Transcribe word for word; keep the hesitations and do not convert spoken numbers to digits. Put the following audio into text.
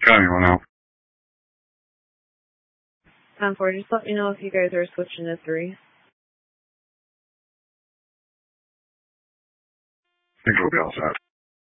Got anyone else? ten four, just let me know if you guys are switching to three. I think we'll be all set.